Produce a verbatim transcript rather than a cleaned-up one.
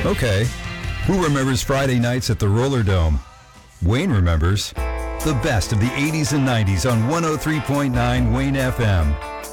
Okay. Who remembers Friday nights at the Roller Dome? Wayne remembers. The best of the eighties and nineties on one oh three point nine Wayne F M.